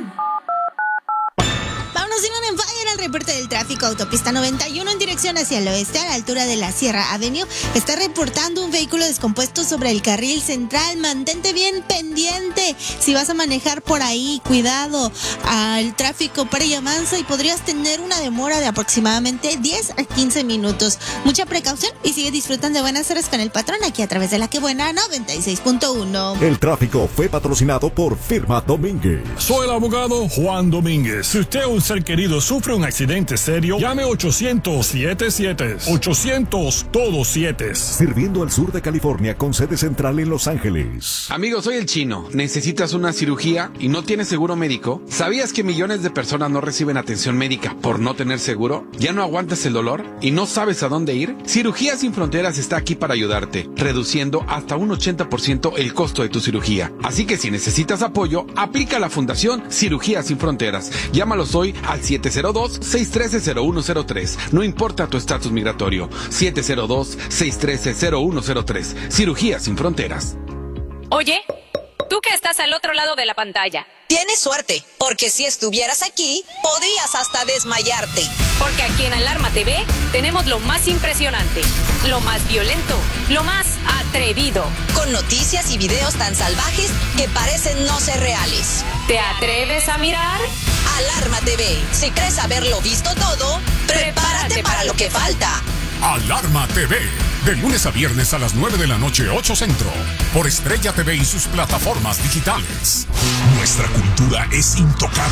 Vámonos sin un fire al reporte del tráfico. Autopista 91 en dirección hacia el oeste a la altura de la Sierra Avenue. Está reportando un vehículo descompuesto sobre el carril central. Mantente bien pendiente. Si vas a manejar por ahí, cuidado al tráfico para y avanza y podrías tener una demora de aproximadamente 10 a 15 minutos. Mucha precaución y sigue disfrutando de buenas horas con el patrón aquí a través de La Que Buena 96.1. El tráfico fue patrocinado por Firma Domínguez. Soy el abogado Juan Domínguez. Si usted o un ser querido sufre un accidente serio, llame 800-77. 800 todos 7. Sirviendo al sur de California con sede central en Los Ángeles. Amigo, soy el Chino. ¿Necesitas una cirugía y no tienes seguro médico? ¿Sabías que millones de personas no reciben atención médica por no tener seguro? ¿Ya no aguantas el dolor y no sabes a dónde ir? Cirugías Sin Fronteras está aquí para ayudarte, reduciendo hasta un 80% el costo de tu cirugía. Así que si necesitas apoyo, aplica a la Fundación Cirugías Sin Fronteras. Llámalos hoy al 702-613-0103. No importa tu estatus migratorio. 702-613-0103. Cirugías Sin Fronteras. Oye, tú que estás al otro lado de la pantalla. Tienes suerte, porque si estuvieras aquí, podrías hasta desmayarte. Porque aquí en Alarma TV tenemos lo más impresionante, lo más violento, lo más atrevido. Con noticias y videos tan salvajes que parecen no ser reales. ¿Te atreves a mirar? Alarma TV. Si crees haberlo visto todo, prepárate para lo que falta. Alarma TV, de lunes a viernes a las 9 de la noche, 8 Centro, por Estrella TV y sus plataformas digitales. Nuestra cultura es intocable.